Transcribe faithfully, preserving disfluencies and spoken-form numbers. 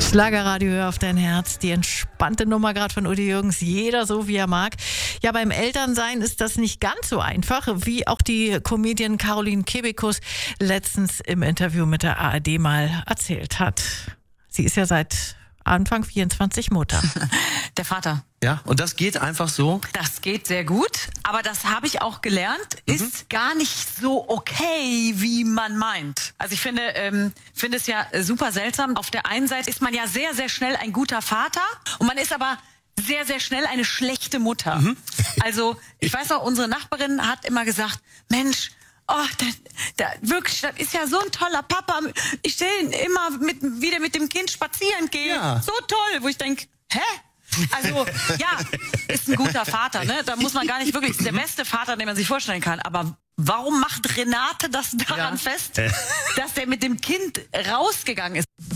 Schlagerradio, hör auf dein Herz. Die entspannte Nummer gerade von Udi Jürgens. Jeder so, wie er mag. Ja, beim Elternsein ist das nicht ganz so einfach, wie auch die Comedian Caroline Kebekus letztens im Interview mit der A R D mal erzählt hat. Sie ist ja seit Anfang vierundzwanzig Mutter. Der Vater. Ja, und das geht einfach so? Das geht sehr gut, aber das habe ich auch gelernt, mhm. ist gar nicht so okay, wie man meint. Also ich finde, ähm, finde es ja super seltsam. Auf der einen Seite ist man ja sehr, sehr schnell ein guter Vater und man ist aber sehr, sehr schnell eine schlechte Mutter. Mhm. Also ich weiß noch, unsere Nachbarin hat immer gesagt, Mensch, oh, da, da, wirklich, das ist ja so ein toller Papa. Ich sehe ihn immer mit, wieder mit dem Kind spazieren gehen. Ja. So toll, wo ich denke, hä? Also, ja, ist ein guter Vater, ne? Da muss man gar nicht wirklich, ist der beste Vater, den man sich vorstellen kann. Aber warum macht Renate das daran ja. fest, dass der mit dem Kind rausgegangen ist?